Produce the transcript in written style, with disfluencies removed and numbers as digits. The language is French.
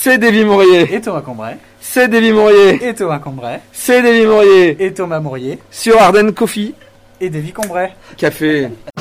C'est Davy Mourier. Et Thomas Cambrai. C'est Davy Mourier. Et Thomas Cambrai. C'est Davy Mourier. Et Thomas Mourier. Sur Ardennes Coffee. Et Davy Cambrai. Café.